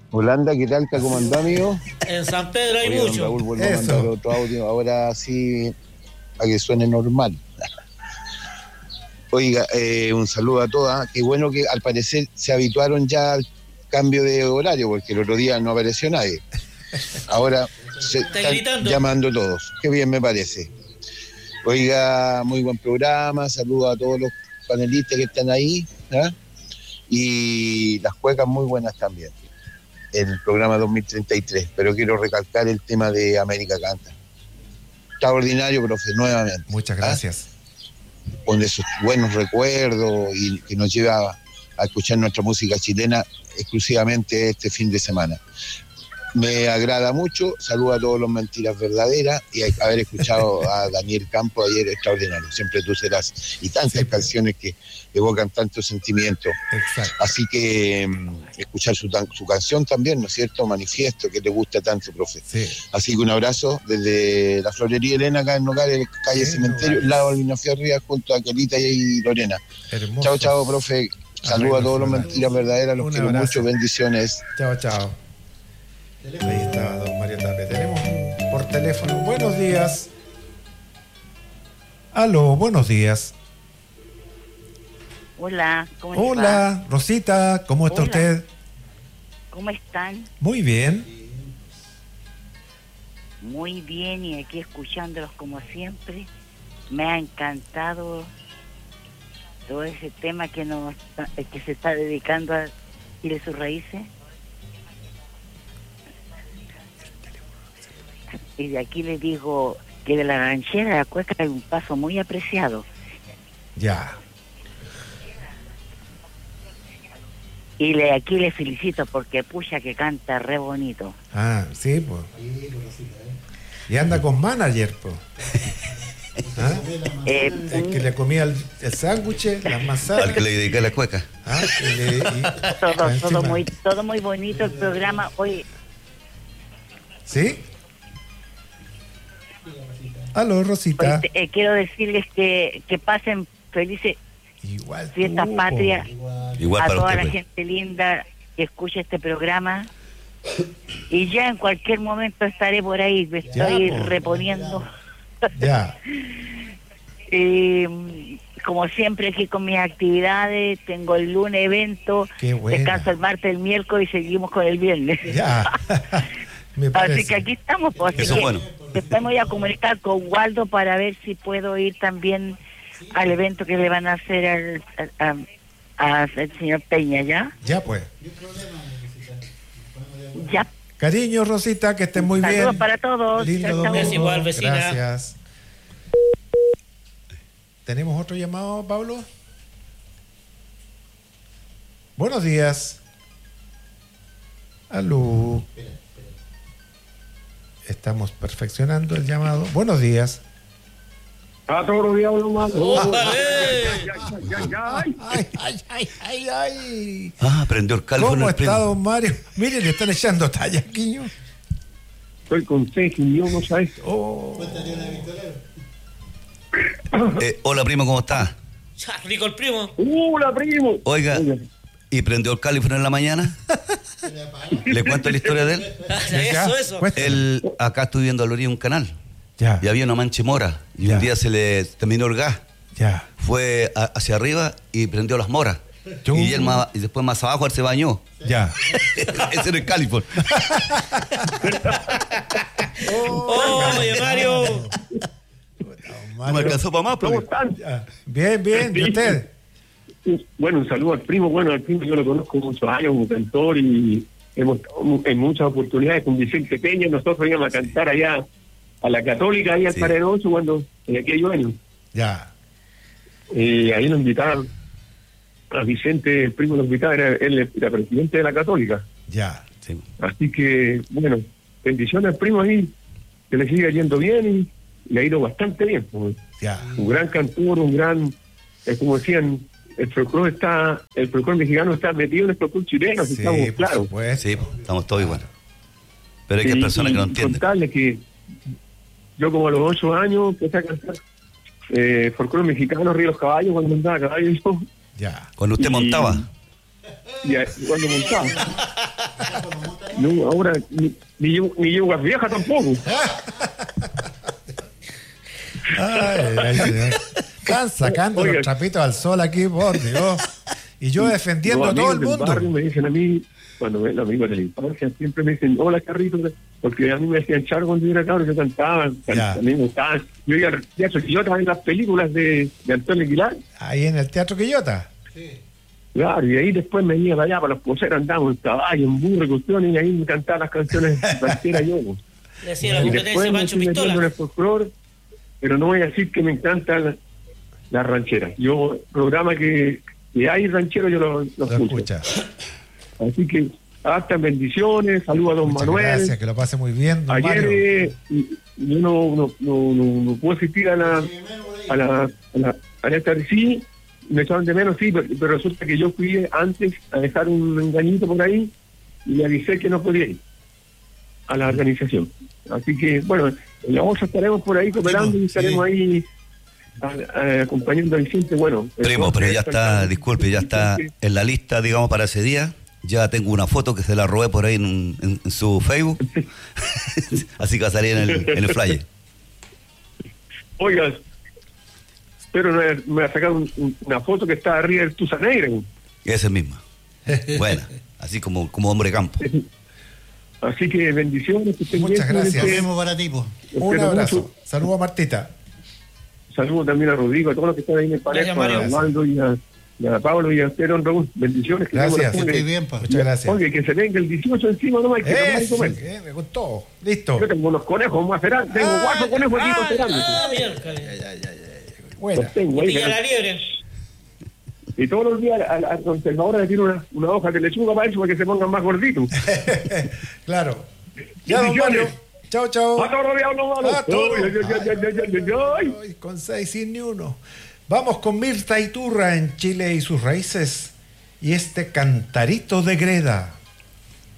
Holanda, ¿qué tal? ¿Cómo andás, amigo? En San Pedro hay Oye, don mucho. Raúl, vuelvo a mandar otro audio, ahora sí, para que suene normal. Oiga, un saludo a todas. Qué bueno que al parecer se habituaron ya al cambio de horario, porque el otro día no apareció nadie. Ahora se Está están gritando. llamando todos. Qué bien me parece. Oiga, muy buen programa. Saludo a todos los panelistas que están ahí. ¿Ah? Y las cuecas muy buenas también. En el programa 2033. Pero quiero recalcar el tema de América Canta. Extraordinario, profe, nuevamente. Muchas gracias. Con esos buenos recuerdos y que nos lleva a escuchar nuestra música chilena exclusivamente este fin de semana. Me agrada mucho, saludo a todos los Mentiras Verdaderas y haber escuchado a Daniel Campos ayer, extraordinario, Siempre Tú Serás, y tantas canciones que evocan tantos sentimientos. Exacto. Así que escuchar su canción también, ¿no es cierto? Manifiesto, que te gusta tanto, profe. Sí. Así que un abrazo desde la Florería Elena, acá en Nogales, calle Cementerio, lado de Lina Fierria, junto a Quelita y Lorena. Hermosos. Chao, chao, profe. Saludos a todos los Mentiras Verdaderas, los quiero mucho, bendiciones. Chao, chao. Ahí está don Mario Tapia. Tenemos por teléfono. Buenos días. Aló, buenos días. Hola, ¿cómo está? Hola, Rosita, ¿cómo está usted? ¿Cómo están? Muy bien. Muy bien, y aquí escuchándolos como siempre. Me ha encantado todo ese tema que se está dedicando a Chile sus raíces. Y de aquí les digo que de la ranchera a la cueca hay un paso muy apreciado. Ya. Y aquí le felicito porque pucha que canta re bonito. Ah, sí, pues. Y anda con manager, pues. ¿Ah? El que le comía el sándwich, las manzanas. Al que le dedica la cueca. ¿Ah? Todo muy bonito el programa. Oye. ¿Sí? Aló, Rosita. Quiero decirles que pasen felices fiestas patrias. Igual a para toda usted, la gente linda que escucha este programa. Y ya en cualquier momento estaré por ahí. Me estoy reponiendo. Ya. Como siempre aquí con mis actividades. Tengo el lunes evento. Descanso el martes, el miércoles y seguimos con el viernes. Ya. Así que aquí estamos. Pues, eso es bueno. Después me voy a comunicar con Waldo para ver si puedo ir también al evento que le van a hacer al señor Peña, ¿ya? Ya, pues. Ya. Cariño, Rosita, que estén muy Saludos bien. para todos. Lindo Chao, chao. domingo. Gracias, igual, vecina. Gracias. ¿Tenemos otro llamado, Pablo? Buenos días. Aló. Estamos perfeccionando el llamado. Buenos días. A todos los días uno más. Ay. Ah, prendió el calvo en ¿Cómo el está, primo. don Mario? Miren, le están echando talla, Quiño. Estoy con Sergio y yo no sabes. Hola, primo, ¿cómo está? Ya, rico el primo. ¡Hola, primo! Oiga, ¿y prendió el califón en la mañana? ¿Le cuento la historia de él? Eso. Él, acá estoy viendo a la orilla de un canal. Ya. Y había una mancha mora. Y Ya. un día se le terminó el gas. Ya. Fue hacia arriba y prendió las moras. Yo- Y después más abajo él se bañó. Ya. Ese era el califón. Oye, Mario. No me alcanzó para más, ¿Cómo pero... están? Ya. Bien, bien. ¿Y usted? Bueno, un saludo al primo. Bueno, al primo yo lo conozco muchos años como cantor y hemos estado en muchas oportunidades con Vicente Peña. Nosotros íbamos a cantar allá a la Católica, ahí al Sí. Paredoso, cuando en aquellos años. Ya. Ahí lo invitaron a Vicente, el primo lo invitaba, él era presidente de la Católica. Ya. Sí. Así que, bueno, bendiciones al primo ahí, que le siga yendo bien y le ha ido bastante bien. Pues. Ya. Un gran cantor, un gran, como decían, el folclore mexicano está metido en el folclore chileno, si estamos por claros. supuesto. Sí, estamos todos igual. Pero hay que hay personas que no entienden. Contarle que yo como a los 8 años empecé a cantar folclore mexicano, Río de los Caballos, cuando montaba a caballo yo, Ya. Cuando usted montaba. y cuando montaba. No, ahora ni yugas viejas tampoco. Ay, señor. Están sacando los trapitos al sol aquí, por Dios. Y yo defendiendo a todo el mundo. Barrio me dicen a mí, cuando ven los amigos de la infancia, siempre me dicen, hola Carrito, porque a mí me hacían char cuando yo era cabrón, yo cantaba, a mí me gustaba. Yo iba al Teatro Quillota en las películas de Antonio Aguilar. Ahí en el Teatro Quillota. Sí. Claro, y ahí después me iba para allá, para los poseros, andábamos en caballo, en burro, cuestiones, y ahí me cantaban las canciones rancheras yo. Le hacía la competencia Pancho Pistola. En el folclore, pero no voy a decir que me encantan las rancheras. Yo, programa que hay rancheros, yo lo escucho. Así que, hasta bendiciones, saludos a don Muchas Manuel. Gracias, que lo pase muy bien, don Ayer yo no puedo asistir a esta sí, me echaban de menos, sí, pero resulta que yo fui antes a dejar un engañito por ahí y le avisé que no podía ir a la organización. Así que, bueno, en la otra estaremos por ahí cooperando y estaremos ahí acompañando a Vicente. Bueno, Primo, pero ya está, disculpe, ya está en la lista, digamos, para ese día. Ya tengo una foto que se la robé por ahí en su Facebook. Así que va a salir en el flyer. Oiga, pero me va a sacar una foto que está arriba del Tusa Negra. Esa misma. Buena, así como hombre campo. Así que bendiciones. Muchas gracias. Lo mismo para ti, po. Un abrazo. Saludos a Martita. Saludos también a Rodrigo, a todos los que están ahí en el panel, a Osvaldo y a Pablo y a usted, don Raúl. Bendiciones. Gracias. Que estés bien, pa. Muchas gracias. Oye, que se venga el 18 encima nomás, que no comer. Me gustó. Listo. Yo tengo unos conejos más cerrados. Tengo 4 conejos aquí cerrados. Bueno. Y la liebre. Y todos los días al conservador le tiro una hoja de lechuga para eso, para que se pongan más gorditos. Claro. Ya, don Mario. Chao, chao. A todos los días. Con 6 sin ni uno. Vamos con Mirta Iturra en Chile y sus raíces. Y este cantarito de greda.